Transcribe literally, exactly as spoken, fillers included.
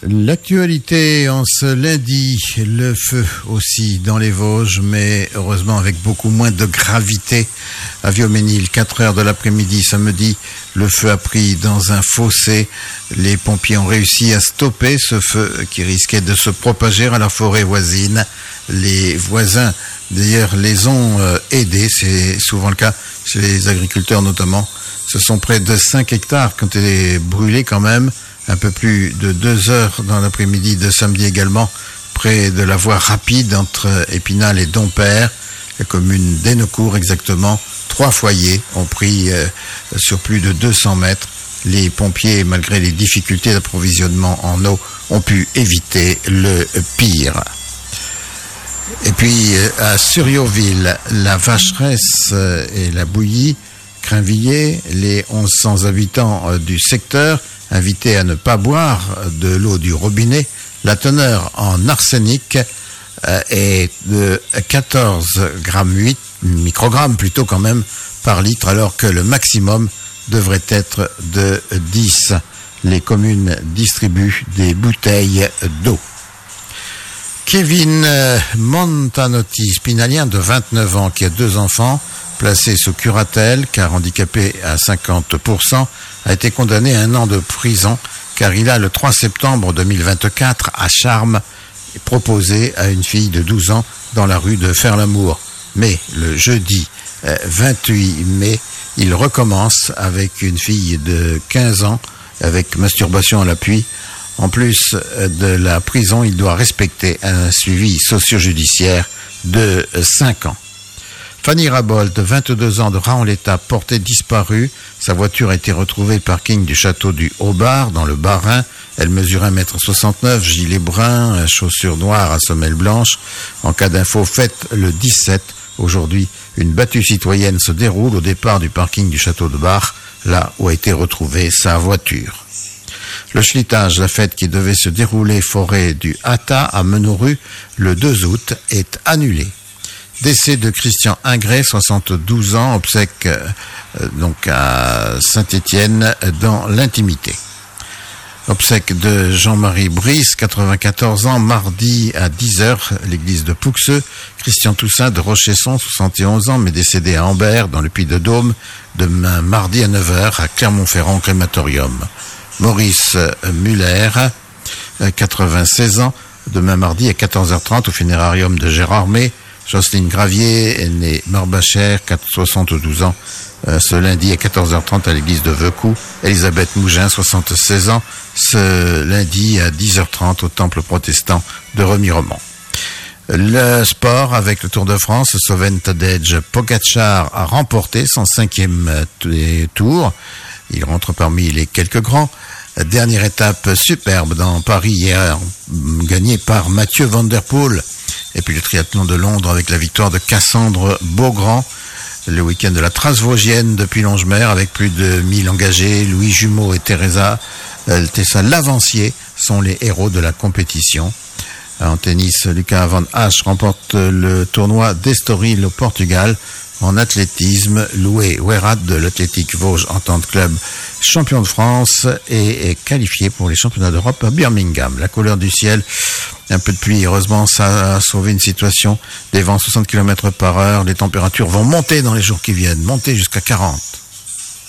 L'actualité en ce lundi, le feu aussi dans les Vosges, mais heureusement avec beaucoup moins de gravité. À Viauménil, quatre heures de l'après-midi samedi, le feu a pris dans un fossé. Les pompiers ont réussi à stopper ce feu qui risquait de se propager à la forêt voisine. Les voisins, d'ailleurs, les ont euh, aidés, c'est souvent le cas chez les agriculteurs notamment. Ce sont près de cinq hectares qui ont été brûlés quand même. Un peu plus de deux heures dans l'après-midi de samedi également, près de la voie rapide entre Épinal et Dompère, la commune d'Hénecourt exactement. Trois foyers ont pris euh, sur plus de deux cents mètres. Les pompiers, malgré les difficultés d'approvisionnement en eau, ont pu éviter le pire. Et puis à Surrioville, la Vacheresse et la Bouillie, Crainvilliers, les mille cent habitants du secteur, invités à ne pas boire de l'eau du robinet. La teneur en arsenic est de quatorze virgule huit microgrammes plutôt quand même par litre, alors que le maximum devrait être de dix. Les communes distribuent des bouteilles d'eau. Kevin Montanotti, spinalien de vingt-neuf ans, qui a deux enfants, placé sous curatelle car handicapé à cinquante pour cent, a été condamné à un an de prison car il a le trois septembre deux mille vingt-quatre à Charmes proposé à une fille de douze ans dans la rue de Faire-l'Amour. Mais le jeudi vingt-huit mai, il recommence avec une fille de quinze ans avec masturbation à l'appui. En plus de la prison, il doit respecter un suivi socio-judiciaire de cinq ans. Fanny Rabold, vingt-deux ans, de Raon-l'État, portée disparue. Sa voiture a été retrouvée au parking du château du Haut-Bar, dans le Bas-Rhin. Elle mesure un mètre soixante-neuf, gilet brun, chaussures noires à semelle blanche. En cas d'info, faites le dix-sept. Aujourd'hui, une battue citoyenne se déroule au départ du parking du château de Bar, là où a été retrouvée sa voiture. Le Schlitage, la fête qui devait se dérouler forêt du Hata à Menoru le deux août, est annulée. Décès de Christian Ingré, soixante-douze ans, obsèques euh, donc à Saint-Étienne dans l'intimité. Obsèques de Jean-Marie Brice, quatre-vingt-quatorze ans, mardi à dix heures, l'église de Pouxeux. Christian Toussaint de Rochesson, soixante et onze ans, mais décédé à Ambert, dans le Puy-de-Dôme, demain mardi à neuf heures à Clermont-Ferrand, crématorium. Maurice Muller, quatre-vingt-seize ans, demain mardi à quatorze heures trente au funérarium de Gérardmer. Jocelyne Gravier est née Morbachère, soixante-douze ans, euh, ce lundi à quatorze heures trente à l'église de Veucou. Elisabeth Mougin, soixante-seize ans, ce lundi à dix heures trente au temple protestant de Remiremont. Le sport avec le Tour de France, Sloven Tadej Pogačar a remporté son cinquième tour. Il rentre parmi les quelques grands. Dernière étape superbe dans Paris hier, gagnée par Mathieu Van Der Poel. Et puis le triathlon de Londres avec la victoire de Cassandre Beaugrand. Le week-end de la Trace Vosgienne depuis Longemer avec plus de mille engagés. Louis Jumeau et Teresa, euh, Tessa Lavancier sont les héros de la compétition. En tennis, Lucas Van Hache remporte le tournoi d'Estoril au Portugal. En athlétisme, Loué Ouerat de l'Athlétique Vosges Entente Club, champion de France, et est qualifié pour les championnats d'Europe à Birmingham. La couleur du ciel, un peu de pluie, heureusement ça a sauvé une situation. Des vents soixante kilomètres par heure, les températures vont monter dans les jours qui viennent, monter jusqu'à quarante.